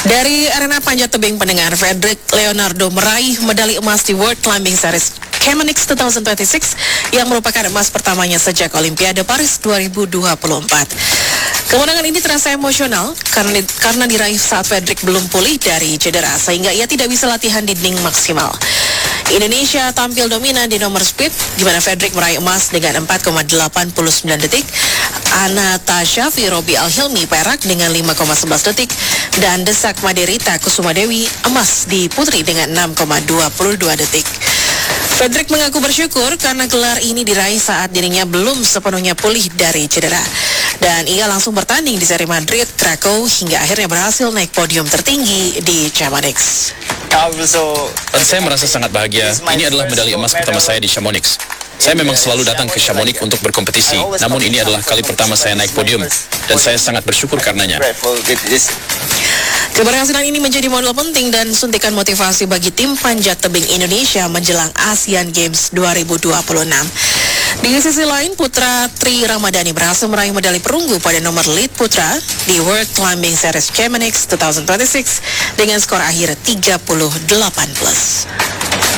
Dari arena panjat tebing pendengar, Frederick Leonardo meraih medali emas di World Climbing Series Chamonix 2026 yang merupakan emas pertamanya sejak Olimpiade Paris 2024. Kemenangan ini terasa emosional karena diraih saat Frederick belum pulih dari cedera sehingga ia tidak bisa latihan dinding maksimal. Indonesia tampil dominan di nomor speed di mana Frederick meraih emas dengan 4,89 detik, Anastasia Robi Al-Hilmi perak dengan 5,11 detik, dan Desak Maderita Kusuma Dewi emas di putri dengan 6,22 detik. Frederick mengaku bersyukur karena gelar ini diraih saat dirinya belum sepenuhnya pulih dari cedera. Dan ia langsung bertanding di seri Madrid, Krakow, hingga akhirnya berhasil naik podium tertinggi di Chamonix. Saya merasa sangat bahagia. Ini adalah medali emas pertama saya di Chamonix. Saya memang selalu datang ke Chamonix untuk berkompetisi, namun ini adalah kali pertama saya naik podium, dan saya sangat bersyukur karenanya. Keberhasilan ini menjadi modal penting dan suntikan motivasi bagi tim panjat tebing Indonesia menjelang Asian Games 2026. Di sisi lain, putra Tri Ramadhani berhasil meraih medali perunggu pada nomor lead putra di World Climbing Series Chamonix 2026 dengan skor akhir 38+.